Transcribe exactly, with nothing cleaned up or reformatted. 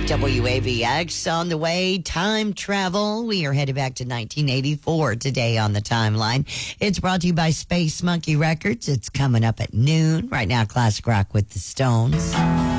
W A B X on the way, time travel. We are headed back to nineteen eighty-four today on the timeline. It's brought to you by Space Monkey Records. It's coming up at noon. Right now, classic rock with the Stones.